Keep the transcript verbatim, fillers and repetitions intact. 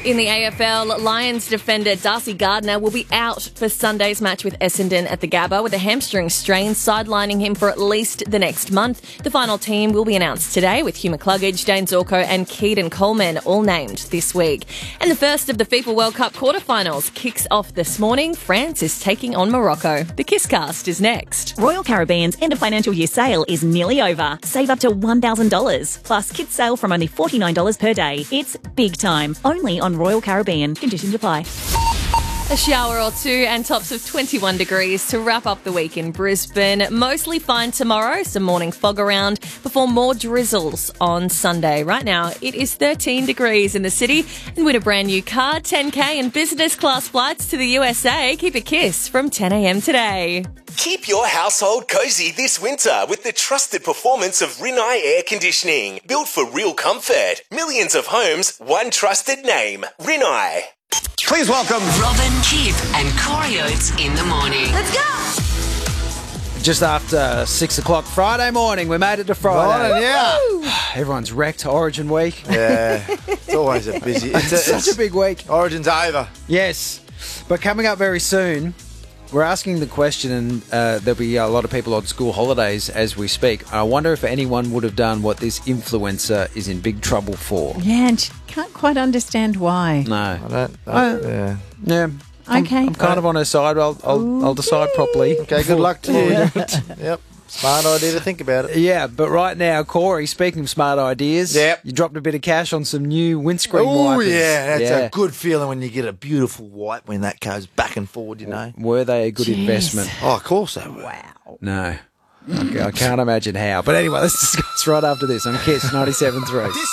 In the A F L, Lions defender Darcy Gardner will be out for Sunday's match with Essendon at the Gabba with a hamstring strain sidelining him for at least the next month. The final team will be announced today with Hugh McCluggage, Dane Zorko and Keaton Coleman all named this week. And the first of the FIFA World Cup quarterfinals kicks off this morning. France is taking on Morocco. The Kisscast is next. Royal Caribbean's end of financial year sale is nearly over. Save up to one thousand dollars. Plus kids sale from only forty-nine dollars per day. It's big time. Only on Royal Caribbean. Conditions apply. A shower or two and tops of twenty-one degrees to wrap up the week in Brisbane. Mostly fine tomorrow, some morning fog around before more drizzles on Sunday. Right now, it is thirteen degrees in the city and win a brand new car, ten K and business class flights to the U S A. Keep a kiss from ten a.m. today. Keep your household cozy this winter with the trusted performance of Rinnai Air Conditioning. Built for real comfort. Millions of homes, one trusted name. Rinnai. Please welcome Robin, Kip and Corey Oates in the morning. Let's go! Just after six o'clock Friday morning, we made it to Friday. Morning, yeah. Woo! Everyone's wrecked. Origin week. Yeah, it's always a busy. It's, a, It's such it's a big week. Origin's over. Yes, but coming up very soon, we're asking the question, and uh, there'll be a lot of people on school holidays as we speak. I wonder if anyone would have done what this influencer is in big trouble for. Yeah, and she can't quite understand why. No. I don't. I, Uh, yeah. Yeah. I'm, Okay. I'm kind of on her side. I'll, I'll, I'll decide properly. Okay. Good luck to you. Yep. Smart idea to think about it. Yeah, but right now, Corey, speaking of smart ideas, Yep. you dropped a bit of cash on some new windscreen Oh wipers. yeah, that's Yeah. a good feeling when you get a beautiful wipe when that goes back and forward. You know. Were they a good Jeez. investment? Oh, of course they were. Wow. No. Okay, I can't imagine how. But anyway, let's discuss right after this on Kiss ninety-seven point three.